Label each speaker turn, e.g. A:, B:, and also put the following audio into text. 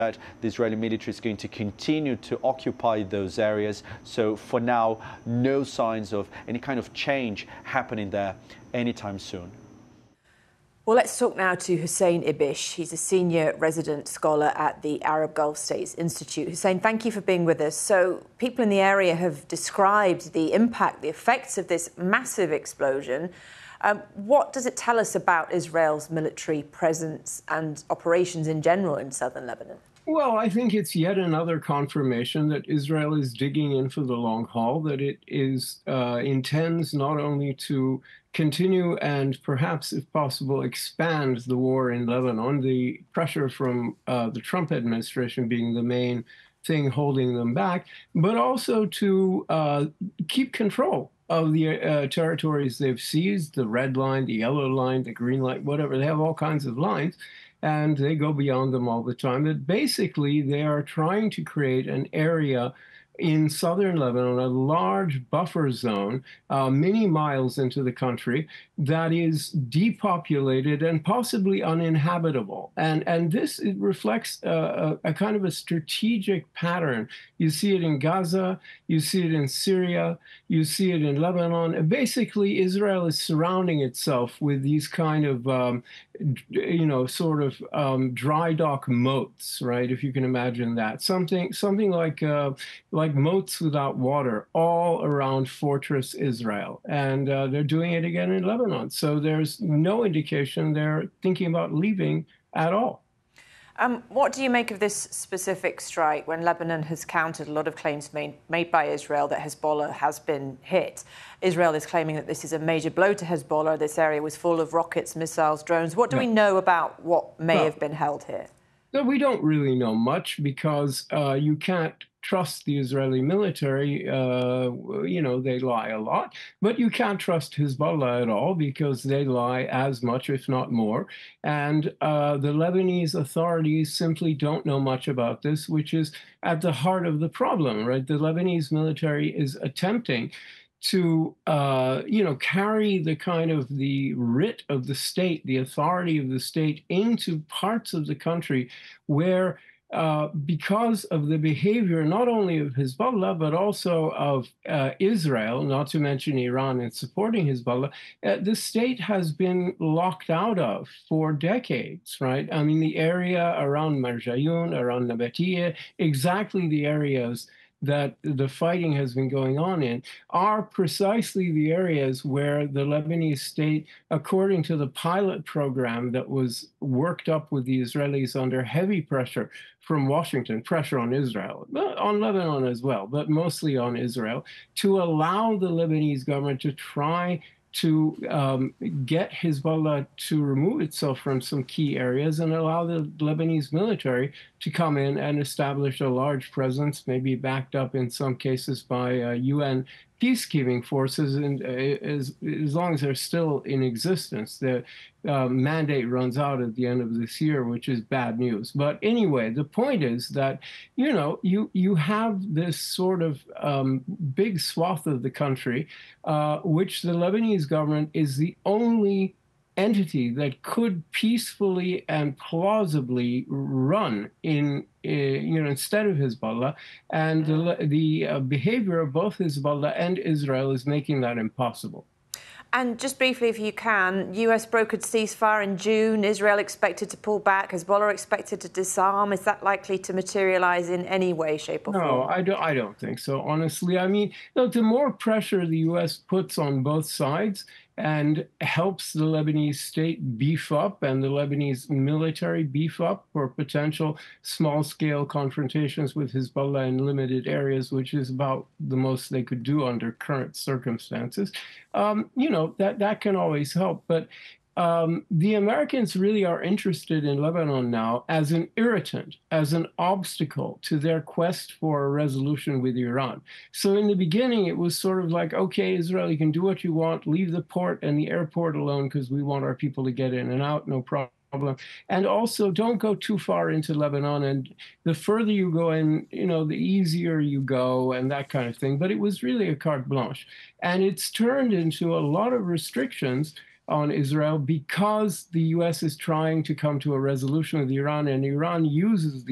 A: that the Israeli military is going to continue to occupy those areas. So for now, no signs of any kind of change happening there anytime soon.
B: Well, let's talk now to Hussein Ibish. He's a senior resident scholar at the Arab Gulf States Institute. Hussein, thank you for being with us. So people in the area have described the impact, the effects of this massive explosion. What does it tell us about Israel's military presence and operations in general in southern Lebanon?
C: Well, I think it's yet another confirmation that Israel is digging in for the long haul, that it intends not only to continue and perhaps, if possible, expand the war in Lebanon, the pressure from the Trump administration being the main thing holding them back, but also to keep control of the territories they've seized, the red line, the yellow line, the green line, whatever. They have all kinds of lines, and they go beyond them all the time. But basically, they are trying to create an area in southern Lebanon, a large buffer zone, many miles into the country, that is depopulated and possibly uninhabitable. And this, it reflects a kind of a strategic pattern. You see it in Gaza, you see it in Syria, you see it in Lebanon. And basically, Israel is surrounding itself with these kind of, dry dock moats, right? If you can imagine that. Something like moats without water all around Fortress Israel. And they're doing it again in Lebanon. So there's no indication they're thinking about leaving at all.
B: What do you make of this specific strike when Lebanon has countered a lot of claims made by Israel that Hezbollah has been hit? Israel is claiming that this is a major blow to Hezbollah. This area was full of rockets, missiles, drones. What do we know about what may have been held here?
C: No, we don't really know much because you can't trust the Israeli military. They lie a lot, but you can't trust Hezbollah at all because they lie as much, if not more. And the Lebanese authorities simply don't know much about this, which is at the heart of the problem, right? The Lebanese military is attempting to, carry the kind of the writ of the state, the authority of the state into parts of the country where because of the behavior not only of Hezbollah, but also of Israel, not to mention Iran in supporting Hezbollah, the state has been locked out of for decades, right? I mean, the area around Marjayoun, around Nabatiyah, exactly the areas that the fighting has been going on in are precisely the areas where the Lebanese state, according to the pilot program that was worked up with the Israelis under heavy pressure from Washington, pressure on Israel, on Lebanon as well, but mostly on Israel, to allow the Lebanese government to try to get Hezbollah to remove itself from some key areas and allow the Lebanese military to come in and establish a large presence, maybe backed up in some cases by UN peacekeeping forces, and as long as they're still in existence. The mandate runs out at the end of this year, which is bad news. But anyway, the point is that, you have this sort of big swath of the country, which the Lebanese government is the only entity that could peacefully and plausibly run instead of Hezbollah, and the behavior of both Hezbollah and Israel is making that impossible.
B: And just briefly, if you can, US brokered ceasefire in June, Israel expected to pull back, Hezbollah expected to disarm. Is that likely to materialize in any way, shape or form?
C: No, I don't think so, honestly. I mean, the more pressure the US puts on both sides and helps the Lebanese state beef up and the Lebanese military beef up for potential small-scale confrontations with Hezbollah in limited areas, which is about the most they could do under current circumstances, that can always help. But the Americans really are interested in Lebanon now as an irritant, as an obstacle to their quest for a resolution with Iran. So in the beginning, it was sort of like, okay, Israel, you can do what you want, leave the port and the airport alone because we want our people to get in and out, no problem. And also, don't go too far into Lebanon. And the further you go in, the easier you go and that kind of thing. But it was really a carte blanche. And it's turned into a lot of restrictions on Israel because the U.S. is trying to come to a resolution with Iran, and Iran uses the